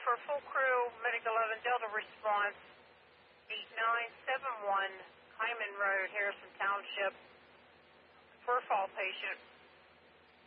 for full crew, Medic 11 Delta response, 8971 Hyman Road, Harrison Township, for a fall patient.